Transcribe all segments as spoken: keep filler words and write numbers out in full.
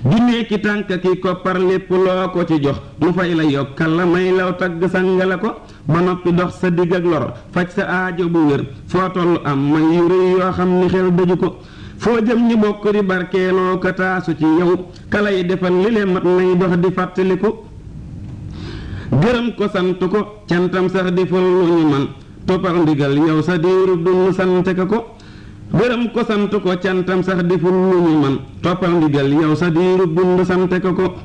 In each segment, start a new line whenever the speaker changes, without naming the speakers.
junne ki tànk ki koppar lépp loo ko ci jox mu fay la yokkal la may law tagg sangala ko ba noppi dox sa digg ak lor faj sa aajo bu wér foo tollu am may yu rëy yoo xam ni xel daju ko foo jëm ñi bokk di barkeeloo ka taasu ci yow kalay defal li leen mat nay dox di fàttaliku gërëm ko sant ko cantam sax di ful lu ñu man toppal ndigal yow sa diiru dund sante ka ko gërëm ko sant ko cantam sax di ful lu ñu man toppal ndigal yow sa diiru dund sante ka ko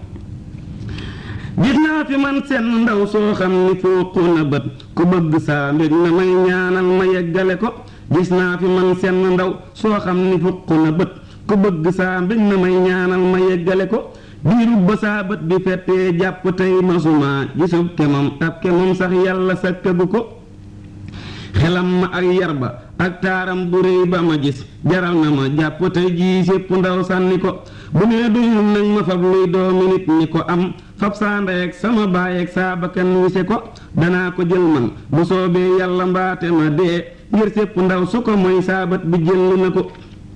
gis naa fi man seen ndaw soo xam ni fooqu na bët ku bëgg saa mbég na may ñaanal ma yeggale ko gis naa fi man seen ndaw soo xam ni fooqu na bët ku bëgg saa mbég na may ñaanal ma yeggale ko diirub ba saa bët bi fettee jàpp tey masuma gisub kemam ab kemam sax yàlla sakkagu ko xelam ma ak yar ba ak taaram bu réy ba ma gis jaral na ma jàpp tey jii sépp ndaw sànni ko bu nee duyul nag ma fab luy doomi nit ñi ko am fab saa ndey ak sama baay ak saa bakkan wise ko danaa ko jël man bu soobee yàlla mbaate ma dee ngir sépp ndaw su ko mooy saa bët bi jël na ko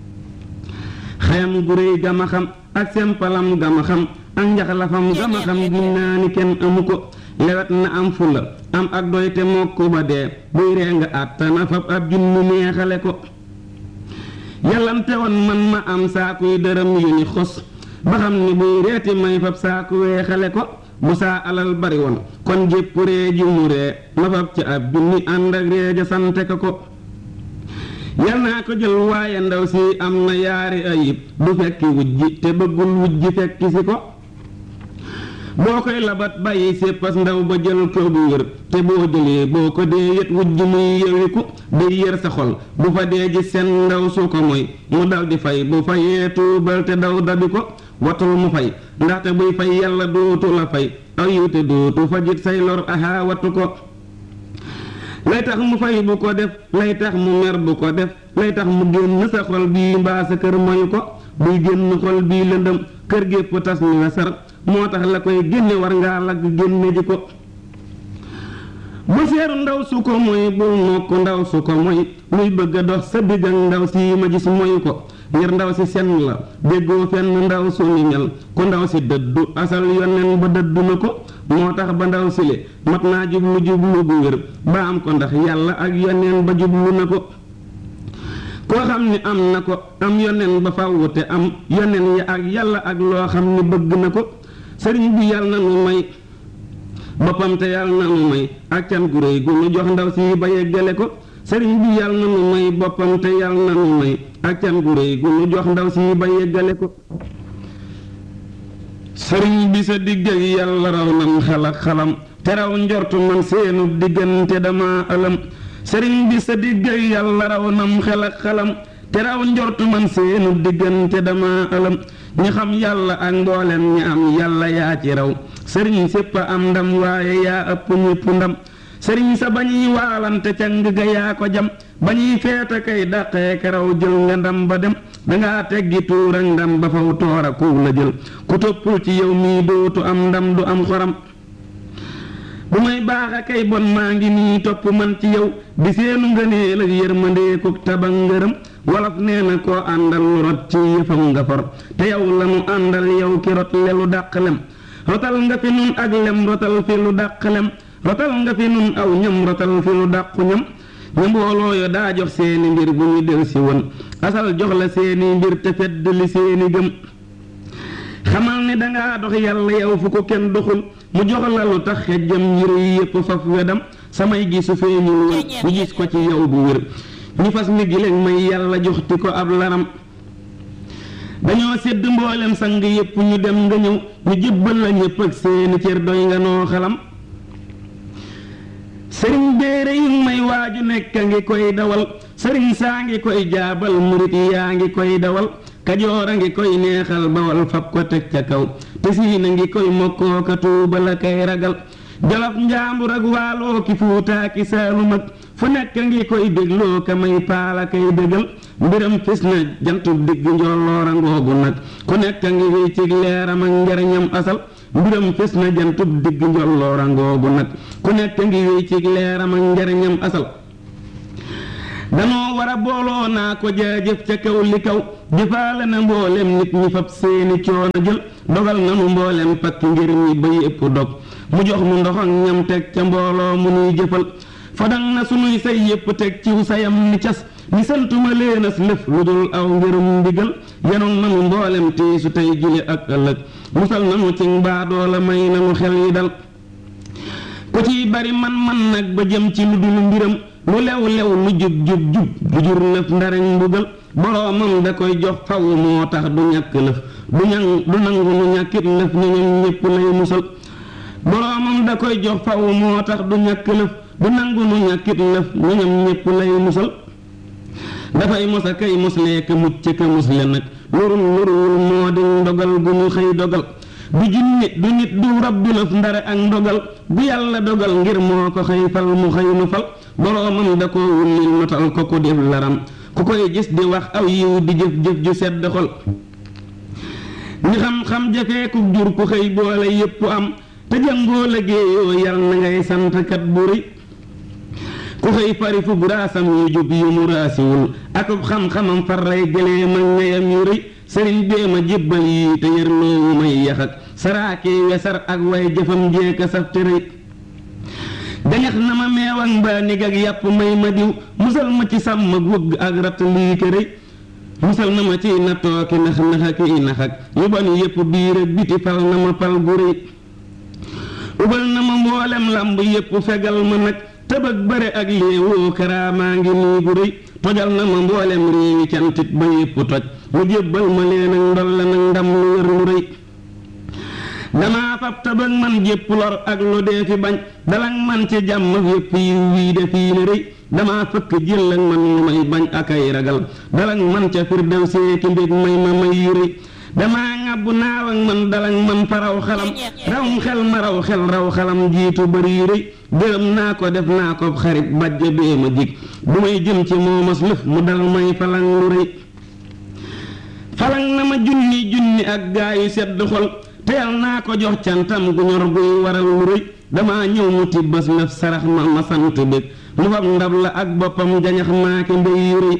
xayam gu réy ga ma xam ak sempalam ga ma xam ak njaxlafam ga ma xam gin naa ni kenn amu ko lewet na am fula am ak doy te mokk ba dee buy ree nga àttana fab ab junni neexale ko yàllante woon man ma am saakuy dërëm yu ni xos ba xam ni buy reeti may fab saaku weexale ko bu saa alal bari woon kon jépp ree ji mu ree ma fab ci ab junni ànd ak ree ja sante ka ko yal naa ko jël waaye ndaw si am na yaari ayib du fekki wujji te bëggul wujji fekki si ko boo koy labat bàyyi séppas ndaw ba jël ko bu wër te boo jëlee boo ko dee yët wujj muy yewiku day yër sa xol bu fa dee ji seen ndaw su ko mooy mu dal di fay bu fayee tuubal te daw dabi ko watul mu fay ndaxte buy fay yàlla dootu la fay aw yiw te dootu fajit say lor aha wattu ko lay tax mu fay bu ko def lay tax mu mer bu ko def lay tax mu génn sa xol bii mbaa sa kër moyu ko buy génn xol bii lëndëm kër gépp tas ni la sar moo tax la koy génne war ngaa lagg génne ji ko bu seeru ndaw su ko mooy bul mokk ndaw su ko mooy muy bëgg a dox sa digg ak ndaw si ma gis moyu ko ngir ndaw si senn la déggoo fenn ndaw su ni mel ku ndaw si dëddu asal yonen ba dëddu na ko moo tax ba ndaw si le mat naa jublu jublu bu wér ba am ko ndax yàlla ak yonen ba jublu na ko koo xam ni am na ko am yonen ba fàwwu te am yonen ya ak yàlla ak loo xam ni bëgg na ko sëriñ bi yàlla na nu may boppam te yàlla na nu may ak can gu réy gu nu jox ndaw si ba yeggale ko sëriñ bi yàlla na nu may boppam te yàlla na nu may ak can gu réy gu nu jox ndaw si ba yeggale ko sëriñ bi sa digg ak yàlla raw nam xel ak xalam te raw njortu man seenu diggante dama alam sëriñ bi sa digg ak yàlla raw nam xel ak xalam te raw njortu man seenu diggante dama alam ñi xam yàlla ak mboolem ñi am yàlla yaa ci raw sëriñ sépp am ndam waaye yaa ëpp ñépp ndam sëriñ sa bañuy waalante càng ga yaa ko jam bañuy feeta kay dàqee karaw jël nga ndam ba dem dangaa teggi tuur ak ndam ba faw toora ku la jël ku toppul ci yow mii dootu am ndam du am xoram bu may baax a kay bon maa ngi nii topp man ci yow di seenu ngëneel ak yërmandeeku taba ngërëm wolof nee na koo àndal lu rot ci yëfam nga for te yow la mu àndal yow ki rot lelu dàq lem rotal nga fi nun ak lem rotal fi lu dàq lem rotal nga fi nun aw ñam rotal fi lu dàqu ñam ñu mbooloo yo daa jox seeni mbir bu ñu del si woon asal jox la seeni mbir te fedd li seeni gëm xamal ni dangaa dox yàlla yow fu ko kenn doxul mu jox la lu tax xejjam yére yi yépp faf wedam samay gisu feeñul woon ñu gis ko ci yow bu wér ñu fas mi gi leen may yàlla joxti ko ab laram dañoo sédd mboolem sang yépp ñu dem nga ñëw ñu jébbal la ñépp ak seeni cër doy nga noo xalam sëriñ béere yi may waaju nekk a ngi koy dawal sëriñ saa ngi koy jaabal murit yaa ngi koy dawal kajoor a ngi koy neexal bawal fab ko teg ca kaw te siin a ngi koy mokkoo ka tuuba la kay ragal jolof njaambur ak waaloo ki fuutaa ki saalum ak fu nekk a ngi koy dégloo ka may paala kay dégal mbiram fis na jantub digg njolloor a ngoogu nag ku nekk a ngi wéy ci leeram ak njariñam asal mbiram fis na jantub digg njolloor a ngoogu nag ku nekk a ngi wéy ci leeram ak njariñam asal danoo war a booloo naa ko jaajëf ca kaw li kaw jëfaale na mboolem nit ñi fab seeni coono jël dogal nanu mboolem pakk ngir ñi ba yépp dog mu jox mu ndox ak ñam teg ca mbooloo mu nuy jëfal fadang na sunuy say yépp teg ciw sayam ni cas ni santuma leenas lëf lu dul aw ngirum ndigal yenoon nanu mboolem tiisu tey jile ak ëllëg musal nanu ci mbaadoo la may nanu xel yi dal ku ciy bari man man nag ba jëm ci lu dul mbiram lu lew lew lu jub jub jub du jur lëf ndarañ mbugal boroomam da koy jox faw moo tax du ñàkk lëf du ñan du nangu nu ñàkkit lëf ñu ñoom ñépp lay musal boroomam da koy jox faw moo tax du ñàkk lëf du nangu nu ñàkkit lëf ñu ñoom ñépp lay musal dafay mosa kay moslee ka mucc ka musle nag lorul lorul moo di ndogal gu ñu xëy dogal du jinne du nit du rab du lëf ndare ak ndogal bu yàlla dogal ngir moo ko xëy fal mu xëy nu fal boroomam da ko wullil notal ko ku def laram ku koy gis di wax aw yiw di jëf jëf ju sedd xol ni xam-xam jafee ku jur ku xëy boole yépp am te jàngoo liggéeyoo yal na ngay sant kat bu rëy ku xëy fari fub raasam yu jub yu mu raasiwul akub xam-xamam far rey gëlee mag ñeyam yu rëy sëriñ déema jébbal yi te yërloowu may yax ak saraakee wesar ak way jëfam jeeka saf te rëy dañax na ma meew ak mbaa nig ak yàpp may ma diw musal ma ci sàmm ak wëgg ak rat lii ke rëy musal na ma ciy nattooki nax nax ak i nax ak yu bon yépp biir ak biti fal na ma fal gu rëy ubal na ma mboolem lamb yépp fegal ma nag tëbëg bëre ak léewoo karaamaa ngi nii gu rëy tojal na ma mboolem réewi cantit ba yépp toj mu jébbal ma leen ak ndolle nag ndam lu wér lu rëy damaa fab tëbëg man jépp lor ak lu dee fi bañ dalang man ci jàmm yépp yi wii de fii ne rëy damaa fëkk jël ak man lu may bañ ak ay ragal dalang man ca firdew seeki mbég may ma may yu rëy damaa ŋàbbu naaw ak man dalang man fa raw xalam raw xel ma raw xel raw xalam jiitu bari yu rëy gërëm naa ko def naa ko xarit bajja bee ma jig bu may jëm ci moomas lëf mu dal may falang lu rëy falang na ma junni junni ak gaayu sedd xol teel naa ko jox cantam gu ñor guy waral lu rëy damaa ñëw mu tibbas lëf sarax ma ma sant bég mu fab ndab la ak boppam jañax maaki mbéy yu rëy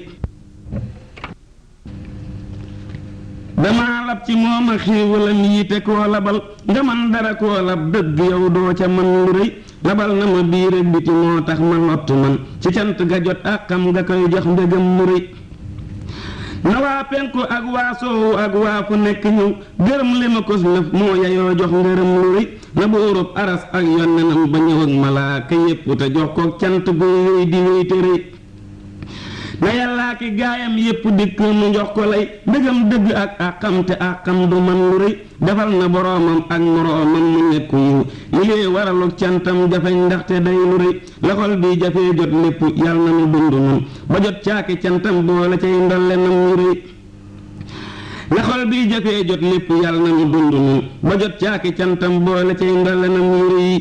damaa lab ci moom a xiiwalam yi te koo labal nga man dara koo lab dëgg yow doo ca man lu rëy labal na ma biir ak biti moo tax ma lottu man ci cant ga jot ak xam nga koy jox mbégam mu rëy na waa penku ak waa soowu ak waa fu nekk ñëw gërëm li ma kos lëf moo yayoo jox ngërëm lu rëy na buurub aras ak yonnenam ba ñëw ak malaaka yépp te jox ko cant guy wéy di wéy te rëy na yàllaa ki gaayam yépp dikk mu jox ko lay ndëgam dëgg ak àqam te àqam du man lu rëy defal na boroomam ak moroomam mu nekku yiw li lee waraluk cantam jafeñ ndaxte day lu rëy la xol bi jafee jot lépp yàlla na nu dund nun ba jot caaki cantam boole cay ndolle nam ñu rëy la xol bi jafee jot lépp yàlla na nu dund nun ba jot caaki cantam boole cay ndolle nam ñu rëy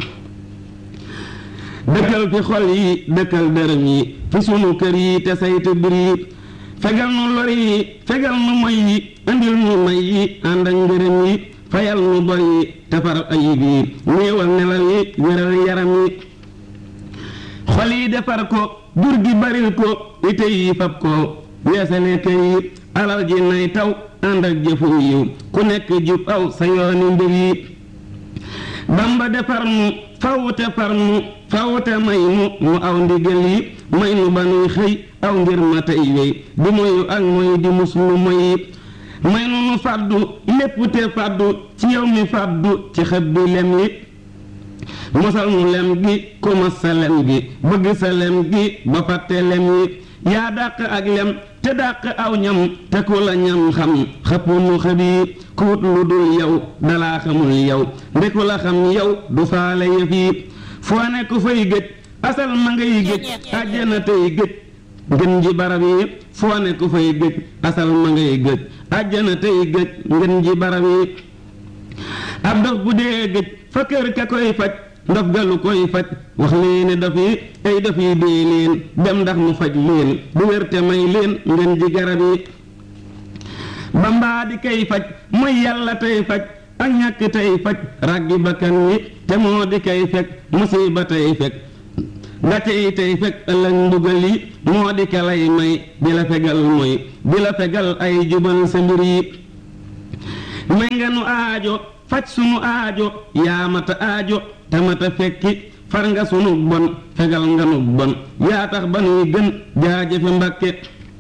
dëkkal fi xol yi dëkkal dërëm yi fi sunu kër yi te saytu bir yi fegal nu lor yi fegal nu moy yi andil nu may yi ànd ak ngërëm yi fayal nu bor yi te far ayib yi néewal nelaw yi wéral yaram yi xol yi defar ko jur gi baril ko ite yi fab ko weesale kër yi alal ji nay taw ànd ak jëfu yiw ku nekk jub aw sa yooni mbir yi Bamba defar nu fawute far nu fawute may nu mu aw ndigal yi may nu ba nuy xëy aw ngir ma tey wéy di moyu ak moy di muslu moy yi may nu nu fàddu lépp te fàddu ci yow mi fàddu ci xëb bi lem yi mosal nu lem gi ku mos sa lem gi bëgg sa lem gi ba fàtte lem yi yaa dàq ak lem te dàq aw ñam te ku la ñam xam xëppu nu xëb yi ku wut lu dul yow dalaa xamul yow ndeku la xam yow du faale yëf yi foo ne ku fay gëj asal ma ngay gëj àjjana tey gëj ngën ji barab yi foo ne ku fay gëj asal ma ngay gëj àjjana tey gëj ngën ji barab yi ab dof bu dee gëj fa kër ka koy faj ndof galu koy faj wax leene dof yi ay dof yi dee leen dem ndax mu faj leen bu wér te may leen ngën ji garab yi Bamba di kay faj mooy yàlla tey faj ak ñàkk tey faj ràggi bakkan yi te moo di kay fekk musiba tey fekk gàcce yi tey fekk ëllëg mbugal yi moo di ka lay may di la fegal mooy di la fegal ay jubal sa mbir yi may nga nu aajo faj sunu aajo yaa mata aajo te mata fekki far nga sunu bon fegal nga nu bon yaa tax ba nuy gën jaajëfe Mbàkke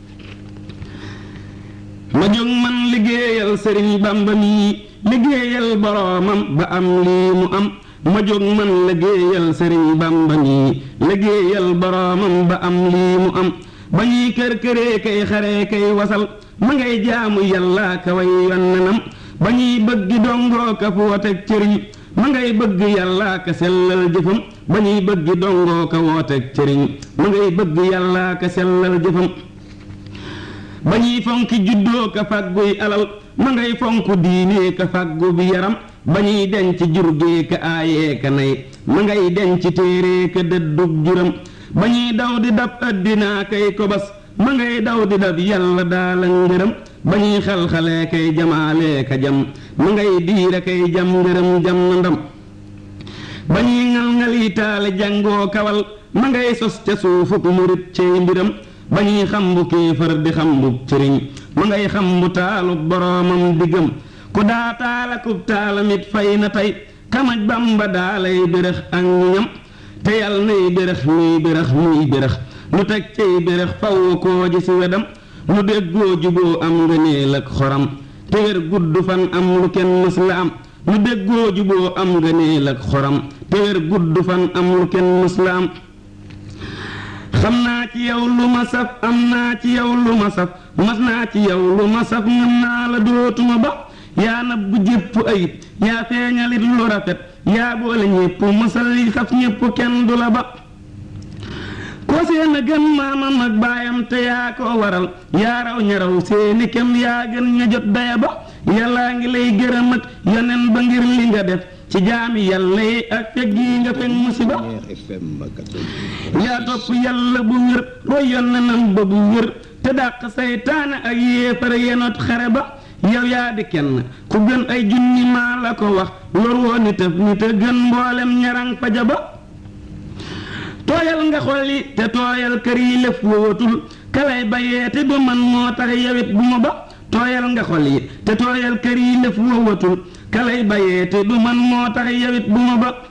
ma jóg man liggéeyal sëriñ Bamba mi liggéeyal boroomam ba am lii mu am ma jóg man liggéeyal sëriñ Bamba mi liggéeyal boroomam ba am lii mu am ba ñuy kër këree kay xaree kay wasal ma ngay jaamu yàlla ka way yonnenam ba ñuy bëgg dongoo ka fu woteeg cëriñ ma ngay bëgg yàlla ka sellal jëfam ba ñuy bëgg dongoo ka wooteeg cëriñ ma ngay bëgg yàlla ka sellal jëfam ba ñuy fonki juddoo ka fàgguy alal ma ngay fonk diine ka fàggu bi yaram ba ñuy denc jurgee ka aayee ka nay ma ngay denc téere ka dëddug juram ba ñuy daw di dab addinaa kay kobas ma ngay daw di dab yàlla daala ngërëm ba ñuy xal-xalee kay jamaalee ka jam ma ngay diira kay jam ngërëm jam na ndam ba ñuy ngal-ngali taale jàngoo kawal ma ngay sos ca suufuk murit cey mbiram ba ñuy xambu kéefër di xambu sëriñ ma ngay xambu taalu boroomam diggam ku daa taalakub taalamit fay na tey kamaj Bamba daalay bérëx ak ñam te yàlla nay bérëx muy bérëx muy bérëx nu teg cey bérëx faw koo ji si wedam nu déggoo juboo am ngëneel ak xoram te wér gudd fan am lu kenn mës la am nu déggoo juboo am ngëneel ak xoram te wér gudd fan am lu kenn mës la am xam naa ci yow lu ma saf am naa ci yow lu ma saf mas naa ci yow lu ma saf ngam naa la dootuma ba yaa nabbu jépp ayib yaa feeñalit lu rafet yaa boole ñépp mësal yi xaf ñépp kenn du la ba koo seen a gën maamam ak baayam te yaa ko waral yaa raw ña raw seeni kem yaa gën ña jot daya ba yàllaa ngi lay gërëm ak yonen ba ngir li nga def ci jaami yàlla yi ak fekk gi nga fekk musiba yaa topp yàlla bu wér roy yonenam ba bu wér te dàq saytaane ak yéefar yenot xare ba yow yaa di kenn ku gën ay junni maa la ko wax lor woo ni tëf ni te gën mboolem ñarang faja ba tooyal nga xol yi te tooyal kër yi lëf wootul kalay bayee te du man moo tax yawit bu ma ba tooyal nga xol yi te tooyal kër yi lëf wootul kalay bayee te du man moo tax yawit bu ma ba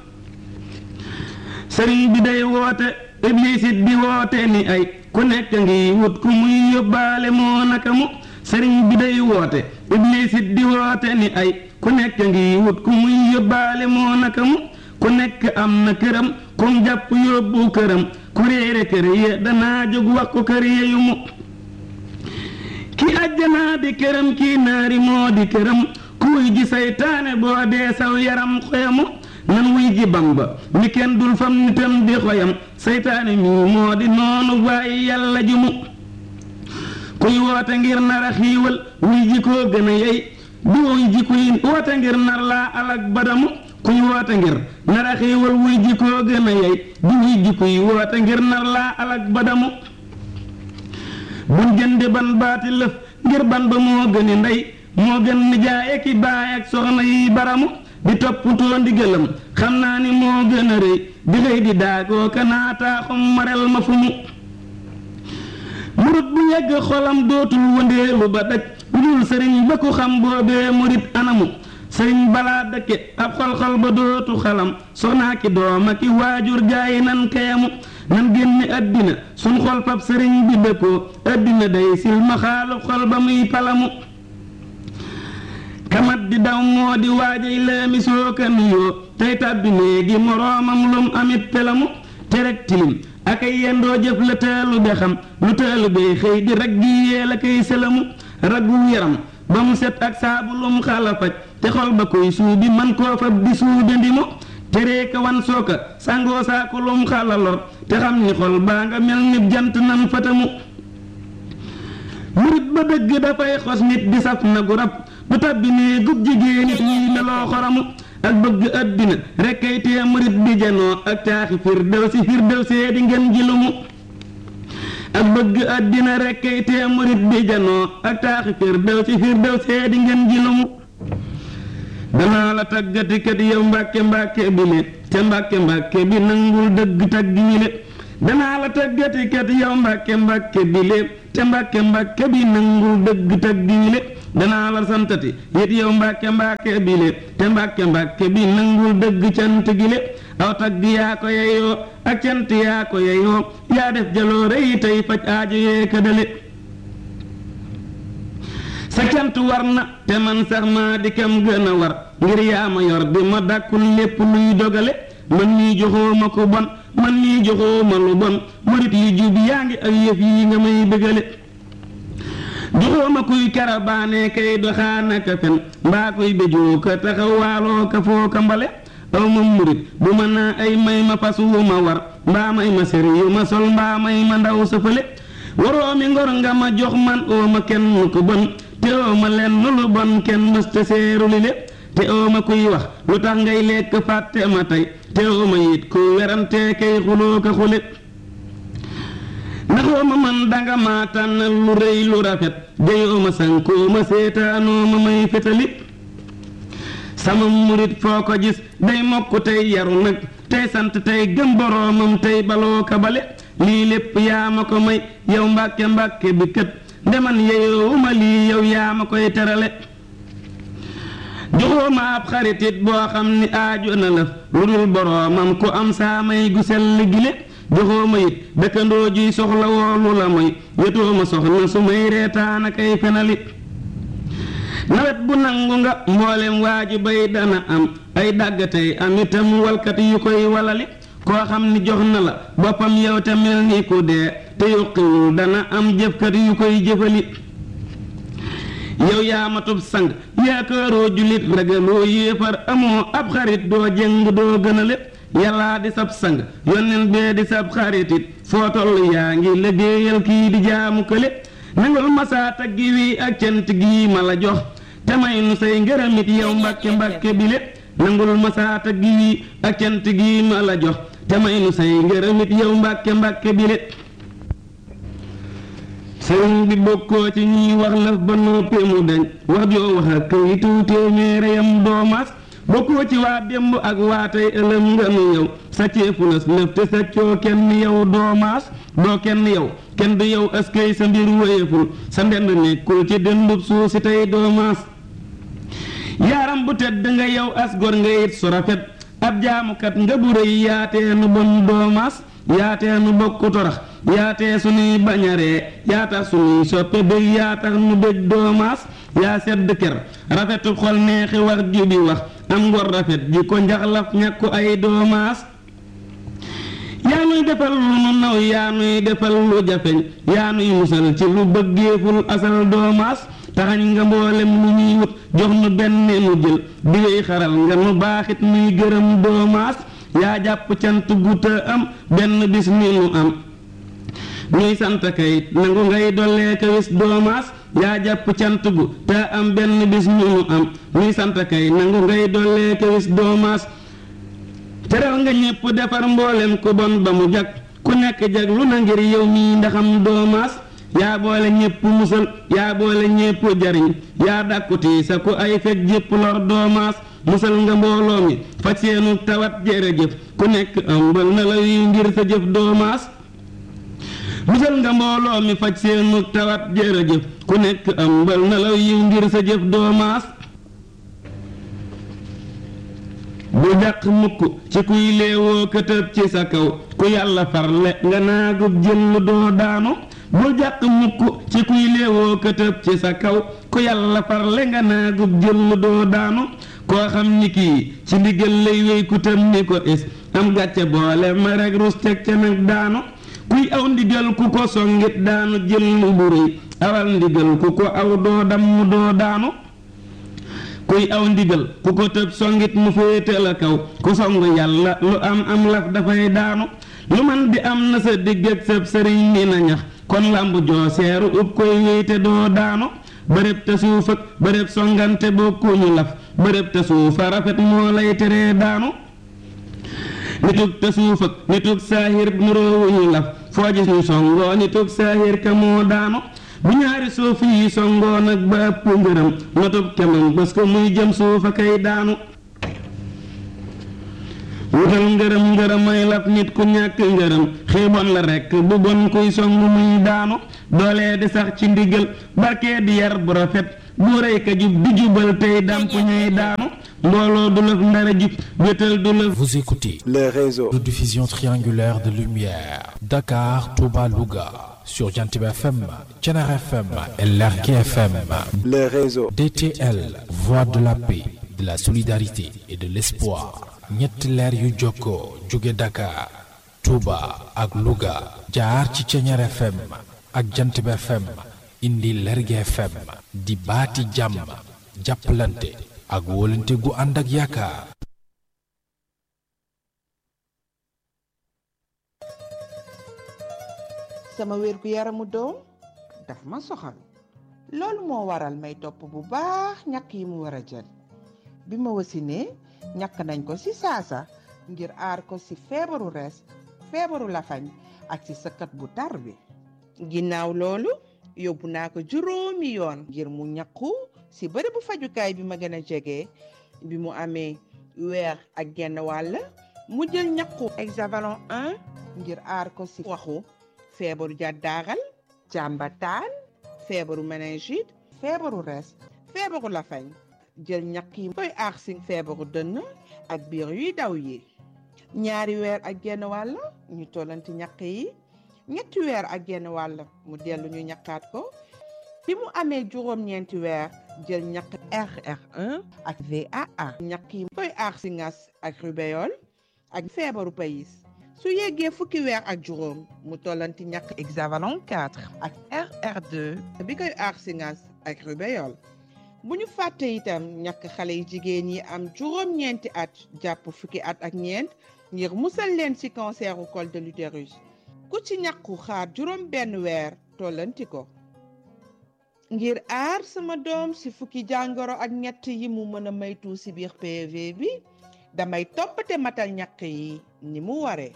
sëriñ bi day woote iblisit di woote ni ay ku nekk ngi wut ku muy yóbbaale moo naka mu sëriñ bi day woote iblisit di woote ni ay ku nekk ngi wut ku muy yóbbaale moo naka mu ku nekk am na këram kum jàpp yóbbu këram ku réere kër ya danaa jóg wax ko kër ya yu mu ki àjjanaa di këram kii naari moo di këram ku wuy ji saytaane boo dee saw yaram xoyamu nan wuy ji Bamba mi kenn dul fam nitam di xoyam saytaane mi moo di noonu waaye yàlla ji mu kuy woote ngir nar a xiiwal wuy ji koo gën a yey du wuy ji kuy woote ngir nar laa alak badamu kuy woote ngir nar a xiiwal wuy ji koo gën a yey du wuy ji kuy woote ngir nar laa alak badamu buñ jënde ban baati lëf ngir ban ba moo gëni ndey moo gën nijaay ki baay ak soxna yi baramu di toppatoo ndigalam xam naa ni moo gën a rëy di xëy di daagoo ka naataaxum marel ma fu mu murit bu yegg xolam dootul wëndeelu ba daj lu dul sëriñ ba ku xam boobee murit anamu sëriñ balaa dëkke ab xol-xol ba dootu xalam soxnaa ki dooma ki waajur jaayi nan kayamu nan génne addina sun xol fab sëriñ bi dëkkoo addina day silma xaalu xol ba muy palamu kamat di daw moo di waajay laami sooka nuyoo tey tàbbi néegi moroomam lum amit pelamu te rek tilim ak ay yendoo jëf la teelu be xam lu teelu bay xëy di rag gi yee la koy sëlamu raggu yaram ba mu set ak saabu lum xala faj te xol ba koy suubi man koo fab di suude ndimo te reeka wan sooka sangoo saako lum xala lor te xam ni xol baa nga mel ni jant nan fatamu murit ba dëgg dafay xos nit di saf na gu rab du tabbi nee gub jigéen nit ñi meloo xoramu ak bëgg àddina rekk ay tee murit di janoo ak taaxi firdew si firdew see di ngeen ji lumu ak bëgg àddina rekk ay tee murit di janoo ak taaxi firdew si firdew see di ngeen ji lumu danaa la taggati kat yow mbàkke mbàkke bi le te mbàkke mbàkke bi nangul dëgg tagg yi le danaa la tëggati kat yow mbàkke mbàkke bi lépp te mbàkke mbàkke bi nangul dëgg tëgg yi lépp danaa la santati yit yow mbàkke mbàkke bi lépp te mbàkke mbàkke bi nangul dëgg cant gi lépp aw tagg yaa ko yeyoo ak cant yaa ko yeyoo yaa def jaloore yi tey faj aajo yee këdale sa cant war na te man sax maa di kam gën a war ngir yaa ma yor bi ma dàkkul lépp luy dogale man nii joxoo ma ko bon man nii joxoo ma lu bon murit yu jub yaa ngi ak yëf yi nga may bëggale joxoo ma kuy karabaane kay doxaana ka fen mbaa koy béjoo ka taxawaaloo ka foo ka mbale aw ma murit bu ma naa ay may ma fas wu ma war mbaa may ma sér yu ma sol mbaa may ma ndaw sa fële waroo mi ngor nga ma jox man oo ma kenn ku bon te oo ma lenn lu bon kenn mësta seeru li lépp te oo ma kuy wax lu tax ngay lekk fàtte ma tey te oo ma yit ku werante kay xuloo ka xule ndaxoo ma man danga ma tànnal lu rëy lu rafet deyoo ma sankoo ma seetaanoo ma may fetali sama murit foo ko gis day mokk tey yaru nag tey sant tey gëm boroomam tey baloo ka bale lii lépp yaa ma ko may yow mbàkke mbàkke bi kët ndeman yeyoowuma lii yow yaa ma koy terale joxoo ma ab xaritit boo xam ni aajo na lëf lu dul boroomam ku am saa may gu sell gile joxoo ma it dëkkandoo juy soxla woolu la mooy yetoo ma soxna su may reetaana kay fenali nawet bu nangu nga mboolem waaju bay dana am ay dàggatey am itam walkat yu koy walali koo xam ni jox na la boppam yow te mel ni ku dee te yuqiwul dana am jëfkat yu koy jëfali yow yaa matub sang yaakaaroo jullit ragaloo yéefar amoo ab xarit doo jëng doo gënale yàllaa di sab sang yonneen bee di sab xaritit foo toll yaa ngi liggéeyal kii di jaamu kële nangul masaa taggi wi ak cant gii ma la jox te may nu say ngërëmit yow mbàkke mbàkke bi le nangul masaa taggi wi ak cant gii ma la jox te may nu say ngërëmit yow mbàkke mbàkke bi le sëriñ bi bokkoo ci ñuy wax laf ba noppi mu dañ wax joo wax ak kayitu téeméere yam doomaas bokkoo ci waa démb ak waa tey ëlëm nga nu yow sa ceefu nas lëf te sa coo kenn yow doomaas doo kenn yow kenn du yow askay sa mbir wéyeful sa ndend nekkul ci dëndub suuf si tey doomaas yaaram bu tedd nga yow as gor nga it su rafet ab jaamukat nga bu rëy yaatee nu bon doomaas yaatee nu bokku torax yaatee sunuy bañaree yaa tax sunuy soppe bëgg yaa tax nu bëgg doomaas yaa sedd ker rafetu xol neexi wax jubi wax am ngor rafet ji ko njaxlaf ñàkku ay doomaas yaa nuy defal lu nu naw yaa nuy defal lu jafeñ yaa nuy musal ci lu bëggeeful asal doomaas taxañ nga mboolem lu ñuy wut jox nu benn nu jël di wey xaral nga nu baaxit nuy gërëm doomaas yaa jàpp cant gu te am benn bis ni nu am nuy sant kay nangu ngay dollee ka wis doomaas yaa jàpp cant gu te am benn bis ni nu am nuy sant kay nangu ngay dollee ka wis doomaas teral nga ñépp defar mboolem ku bon ba mu jag ku nekk jag lu na ngir yow mii ndaxam doomaas yaa boole ñépp musal yaa boole ñépp jariñ yaa dàkkuti sa ku ay fekk jépp lor doomaas musal nga mbooloo mi faj seenu tawat jërëjëf ku nekk ëmbal na la yu ngir sa jëf doomaas musal nga mbooloo mi faj seenu tawat jërëjëf ku nekk ëmbal na la yu ngir sa jëf doomaas bu jàq mukk ci kuy léewoo këtëb ci sa kaw ku yàlla farle nga naagub jël doo daanu bu jàq mukk ci kuy léewoo këtëb ci sa kaw ku yàlla farle nga naagub jël doo daanu koo xam ni kii ci ndigal lay wéy ku tëm ni ko is am gàcce boole ma rek rus teg ca nag daanu kuy aw ndigal ku ko songit daanu jël bu rëy awal ndigal ku ko aw doo damm doo daanu kuy aw ndigal ku ko tëb songit mu féete la kaw ku song yàlla lu am am laf dafay daanu lu man di am na sa digg ak sab sëriñ ni na ñax kon làmb joo seeru ub koy wéyte doo daanu bërëb te suuf ak bërëb songante bokkuñu laf bërëb te suufa rafet moo lay teree daanu nitug te suuf ak nitug saahir nuroowuñu laf foo gis ñu songoo nitug saahir ka moo daanu bu ñaari suuf yi songoo nag ba ëpp ngërëm notub kemam bés ko muy jëm suufa kay daanu wutal ngërëm ngërëmay laf nit ku ñàkk ngërëm xiibon la rekk bu bon kuy song muy daanu doolee di sax ci ndigal barkee di yar bu rafet bu rëy ka jub di jubal tey dàmp ñuy daanu mbooloo du lëf ndara jub wétal du lëf.
Vous écoutez le réseau de diffusion triangulaire de lumière Dakar, Touba, Louga sur Jantib F M, Thiénaba F M et Lergui F M. Le réseau D T L, voix de la paix, de la solidarité et de l'espoir. ñetti leer yu jokkoo jóge Dakar, Touba ak Louga jaar ci Thiénaba F M ak Jantib F M indi Lergui F M di baati jàmm jàppalante ak wóolante gu ànd ak yaakaar.
sama wér gu yaramu doom daf ma soxal loolu moo waral may topp bu baax ñàkk yi mu war a jël bi ma wasinee ñàkk nañ ko ci saasa ngir aar ko ci feebaru res feebaru lafañ ak ci sëkkat bu tar bi ginnaaw loolu yóbbu naa ko juróomi yoon ngir mu ñàkku ci bërëb bu fajukaay bi ma gën a jege bi mu amee weer ak genn wàll mu jël ñàkku hexavalon un ngir aar ko ci waxu feebaru jàddaaral jàmbataan feebaru méningite feebaru res feebaru lafañ jël ñàkk yi koy aar ci feebaru dënn ak biir yuy daw yi ñaari weer ak genn wàll ñu tollanti ñàkk yi ñetti weer ak genn wàll mu dellu ñu ñàkkaat ko bi mu amee juróom-ñeenti weer jël ñàkk R R un ak V A A ñàkk yi koy aar ci ngas ak rubéole ak feebaru payis su yeggee fukki weer ak juróom mu tollanti ñàkk hexavalon quatre ak R R deux bi koy aar ci ngas ak rubéole bu ñu fàtte itam ñàkk xale yi jigéen yi am juróom-ñeenti at jàpp fukki at ak ñeent ngir musal leen ci canceru col de l'utérus ku ci ñàkku xaar juróom benn weer tollanti ko ngir aar sama doom ci fukki jàngoro ak ñett yi mu mën a maytu ci biir P V bi damay toppate matal ñàkk yi ni mu waree.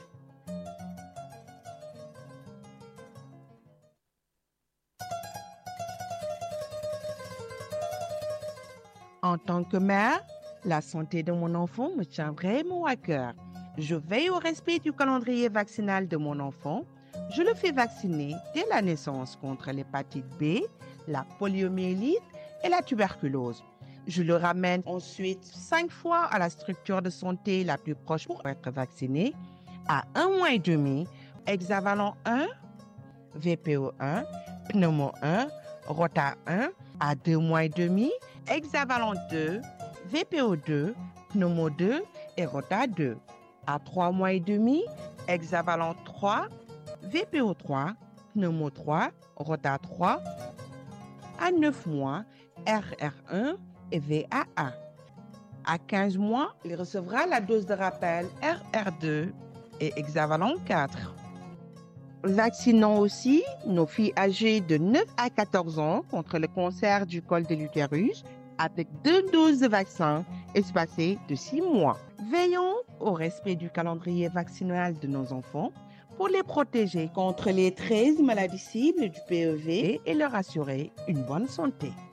En tant que mère, la santé de mon enfant me tient vraiment à cœur. Je veille au respect du calendrier vaccinal de mon enfant. Je le fais vacciner dès la naissance contre l'hépatite B, la poliomyélite et la tuberculose. Je le ramène ensuite cinq fois à la structure de santé la plus proche pour être vacciné. À un mois et demi, hexavalon un, V P O un, pneumo un, rota un. À deux mois et demi, hexavalon deux, V P O deux, pneumo deux et rota deux. À trois mois et demi, hexavalon trois, V P O trois, pneumo trois, rota trois. À neuf mois, R R un et V A A. À quinze mois, il recevra la dose de rappel R R deux et hexavalon quatre. Vaccinons aussi nos filles âgées de neuf à quatorze ans contre le cancer du col de l'utérus avec deux doses de vaccin espacées de six mois. Veillons au respect du calendrier vaccinal de nos enfants pour les protéger contre les treize maladies cibles du P E V et leur assurer une bonne santé.